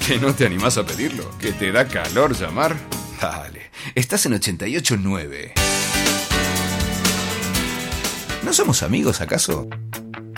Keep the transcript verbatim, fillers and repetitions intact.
¿Que no te animás a pedirlo? ¿Que te da calor llamar? Dale, estás en ochenta y ocho nueve. ¿No somos amigos, acaso?